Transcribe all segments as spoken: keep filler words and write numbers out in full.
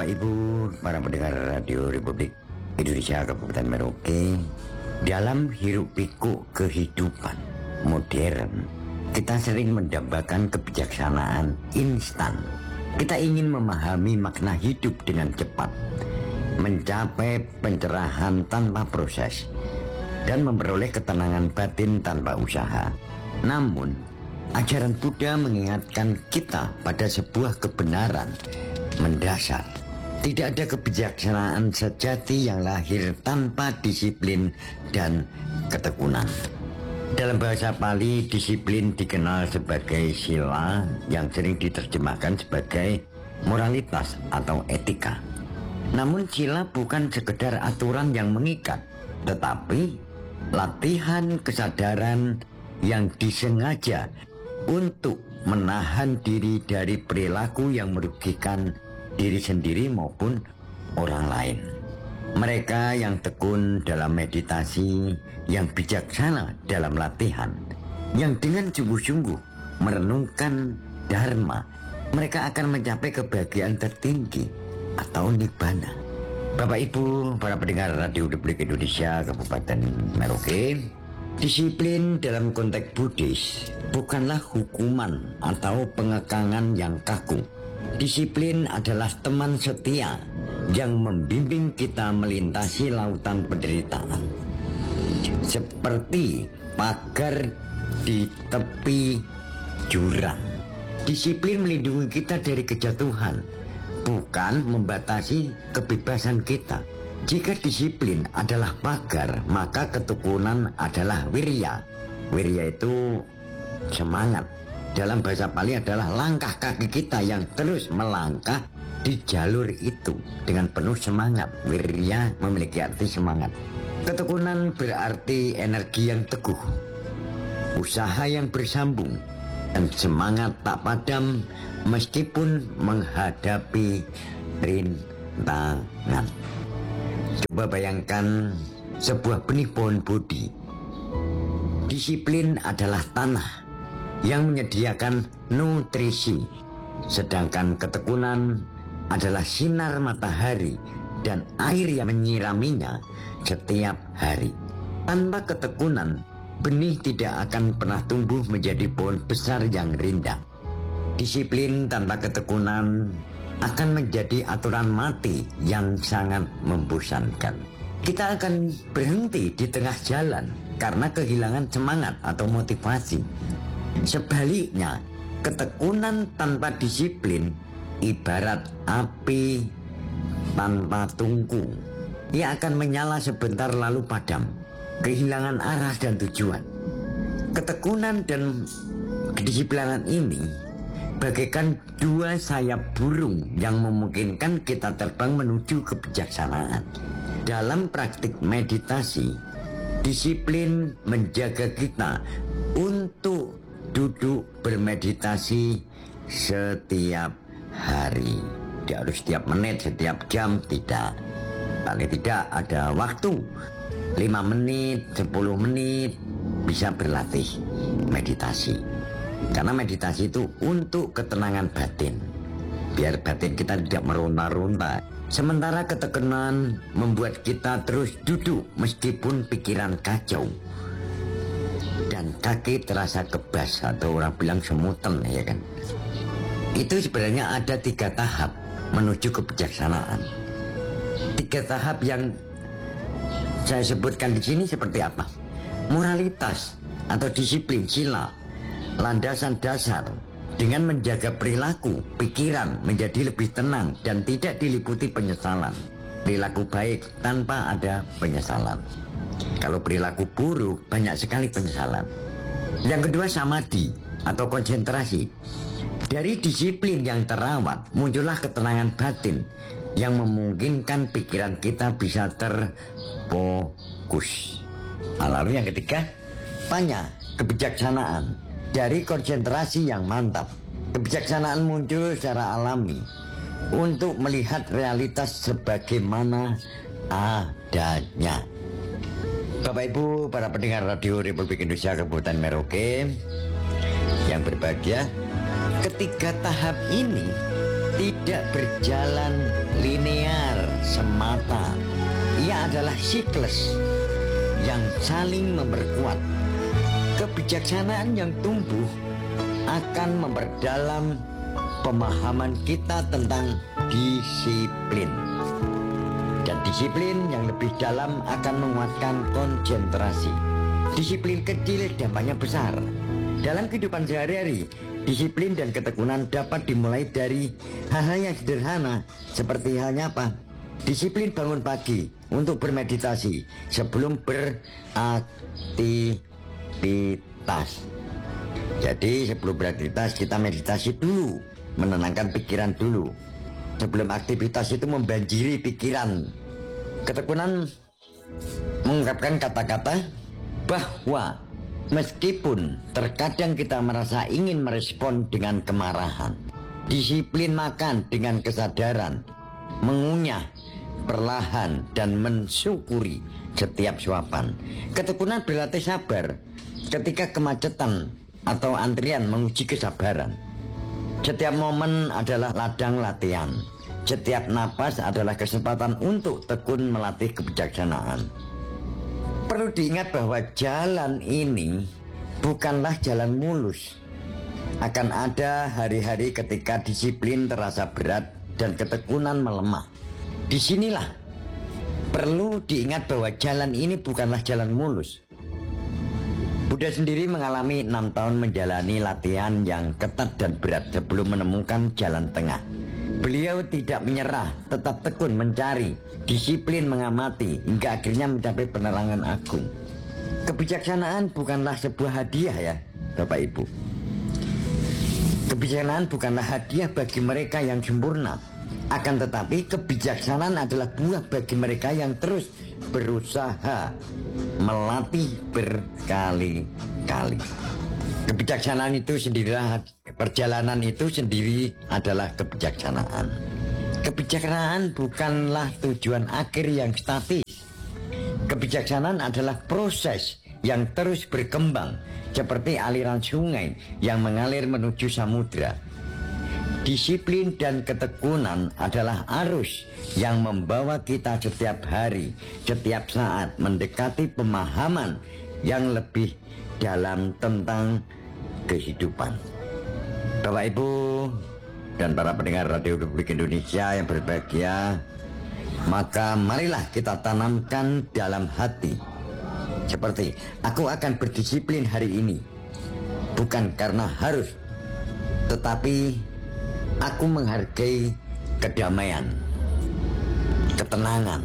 Bapak Ibu, para pendengar Radio Republik Indonesia Kabupaten Merauke, dalam hiruk pikuk kehidupan modern, kita sering mendambakan kebijaksanaan instan. Kita ingin memahami makna hidup dengan cepat, mencapai pencerahan tanpa proses, dan memperoleh ketenangan batin tanpa usaha. Namun, ajaran Buddha mengingatkan kita pada sebuah kebenaran mendasar. Tidak ada kebijaksanaan sejati yang lahir tanpa disiplin dan ketekunan. Dalam bahasa Pali, disiplin dikenal sebagai sila yang sering diterjemahkan sebagai moralitas atau etika. Namun sila bukan sekedar aturan yang mengikat, tetapi latihan kesadaran yang disengaja untuk menahan diri dari perilaku yang merugikan diri sendiri maupun orang lain. Mereka yang tekun dalam meditasi, yang bijaksana dalam latihan, yang dengan sungguh-sungguh merenungkan dharma, mereka akan mencapai kebahagiaan tertinggi atau nibbana. Bapak Ibu, para pendengar Radio Republik Indonesia Kabupaten Merauke, disiplin dalam konteks Buddhis bukanlah hukuman atau pengekangan yang kaku. Disiplin adalah teman setia yang membimbing kita melintasi lautan penderitaan. Seperti pagar di tepi jurang. Disiplin melindungi kita dari kejatuhan, bukan membatasi kebebasan kita. Jika disiplin adalah pagar, maka ketekunan adalah wirya. Wirya itu semangat. Dalam bahasa Pali adalah langkah kaki kita yang terus melangkah di jalur itu dengan penuh semangat. Wirya memiliki arti semangat. Ketekunan berarti energi yang teguh, usaha yang bersambung, dan semangat tak padam meskipun menghadapi rintangan. Coba bayangkan sebuah benih pohon bodi. Disiplin adalah tanah yang menyediakan nutrisi, sedangkan ketekunan adalah sinar matahari dan air yang menyiraminya setiap hari. Tanpa ketekunan, benih tidak akan pernah tumbuh menjadi pohon besar yang rindang. Disiplin tanpa ketekunan akan menjadi aturan mati yang sangat membosankan. Kita akan berhenti di tengah jalan karena kehilangan semangat atau motivasi. Sebaliknya, ketekunan tanpa disiplin ibarat api tanpa tungku. Ia akan menyala sebentar lalu padam, kehilangan arah dan tujuan. Ketekunan dan kedisiplinan ini bagaikan dua sayap burung yang memungkinkan kita terbang menuju kebijaksanaan. Dalam praktik meditasi, disiplin menjaga kita untuk duduk bermeditasi setiap hari. Tidak harus setiap menit, setiap jam, tidak. Paling tidak ada waktu lima menit, sepuluh menit bisa berlatih meditasi. Karena meditasi itu untuk ketenangan batin, biar batin kita tidak meronta-ronta. Sementara ketekunan membuat kita terus duduk meskipun pikiran kacau dan kaki terasa kebas atau orang bilang semutan, ya kan. Itu sebenarnya ada tiga tahap menuju kebijaksanaan. Tiga tahap yang saya sebutkan di sini seperti apa? Moralitas atau disiplin sila, landasan dasar dengan menjaga perilaku, pikiran menjadi lebih tenang dan tidak diliputi penyesalan. Perilaku baik tanpa ada penyesalan. Kalau perilaku buruk, banyak sekali penyesalan. Yang kedua, samadhi atau konsentrasi. Dari disiplin yang terawat, muncullah ketenangan batin yang memungkinkan pikiran kita bisa terfokus. Lalu yang ketiga, panya, kebijaksanaan. Dari konsentrasi yang mantap, kebijaksanaan muncul secara alami untuk melihat realitas sebagaimana adanya. Bapak Ibu, para pendengar Radio Republik Indonesia Kabupaten Merauke yang berbahagia, ketiga tahap ini tidak berjalan linear semata. Ia adalah siklus yang saling memperkuat. Kebijaksanaan yang tumbuh akan memperdalam pemahaman kita tentang disiplin. Dan disiplin yang lebih dalam akan menguatkan konsentrasi. Disiplin kecil dampaknya besar. Dalam kehidupan sehari-hari, disiplin dan ketekunan dapat dimulai dari hal-hal yang sederhana. Seperti halnya apa? Disiplin bangun pagi untuk bermeditasi sebelum beraktivitas. Jadi sebelum beraktivitas kita meditasi dulu, menenangkan pikiran dulu. Sebelum aktivitas itu membanjiri pikiran. Ketekunan mengungkapkan kata-kata bahwa meskipun terkadang kita merasa ingin merespon dengan kemarahan, disiplin makan dengan kesadaran, mengunyah perlahan dan mensyukuri setiap suapan. Ketekunan berlatih sabar ketika kemacetan atau antrian menguji kesabaran. Setiap momen adalah ladang latihan. Setiap napas adalah kesempatan untuk tekun melatih kebijaksanaan. Perlu diingat bahwa jalan ini bukanlah jalan mulus. Akan ada hari-hari ketika disiplin terasa berat dan ketekunan melemah. Disinilah perlu diingat bahwa jalan ini bukanlah jalan mulus. Buddha sendiri mengalami enam tahun menjalani latihan yang ketat dan berat sebelum menemukan jalan tengah. Beliau tidak menyerah, tetap tekun mencari, disiplin mengamati, hingga akhirnya mencapai penerangan agung. Kebijaksanaan bukanlah sebuah hadiah ya, Bapak Ibu. Kebijaksanaan bukanlah hadiah bagi mereka yang sempurna. Akan tetapi kebijaksanaan adalah buah bagi mereka yang terus berusaha melatih berkali-kali. Kebijaksanaan itu sendirilah, perjalanan itu sendiri adalah kebijaksanaan. Kebijaksanaan bukanlah tujuan akhir yang statis. Kebijaksanaan adalah proses yang terus berkembang seperti aliran sungai yang mengalir menuju samudra. Disiplin dan ketekunan adalah arus yang membawa kita setiap hari, setiap saat mendekati pemahaman yang lebih dalam tentang kehidupan. Bapak Ibu dan para pendengar Radio Republik Indonesia yang berbahagia, maka marilah kita tanamkan dalam hati seperti aku akan berdisiplin hari ini, bukan karena harus, tetapi aku menghargai kedamaian, ketenangan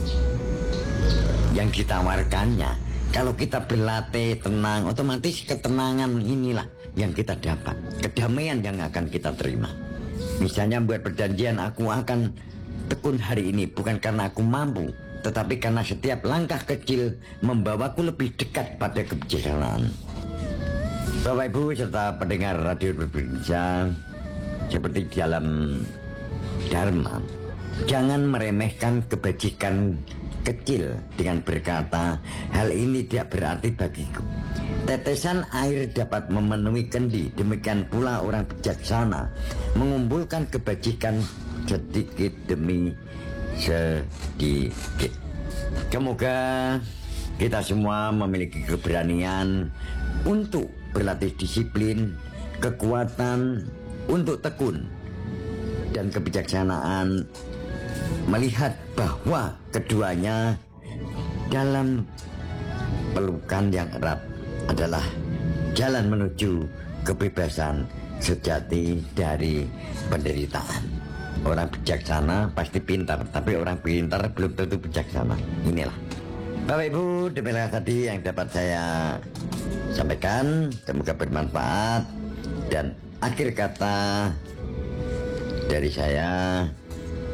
yang ditawarkannya. Kalau kita berlatih tenang, otomatis ketenangan inilah yang kita dapat, kedamaian yang akan kita terima. Misalnya buat perjanjian, aku akan tekun hari ini bukan karena aku mampu, tetapi karena setiap langkah kecil membawaku lebih dekat pada kebijaksanaan. Bapak Ibu serta pendengar Radio Republik Indonesia, seperti dalam Dharma, jangan meremehkan kebajikan kecil dengan berkata, hal ini tidak berarti bagiku. Tetesan air dapat memenuhi kendi, demikian pula orang bijaksana mengumpulkan kebajikan sedikit demi sedikit. Semoga kita semua memiliki keberanian untuk berlatih disiplin, kekuatan untuk tekun, dan kebijaksanaan, melihat bahwa keduanya dalam pelukan yang erat adalah jalan menuju kebebasan sejati dari penderitaan. Orang bijaksana pasti pintar, tapi orang pintar belum tentu bijaksana. Inilah Bapak Ibu, demikianlah tadi yang dapat saya sampaikan. Semoga bermanfaat. Dan akhir kata dari saya,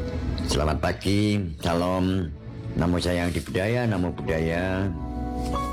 selamat pagi, salam, namo sayang di budaya, namo budaya.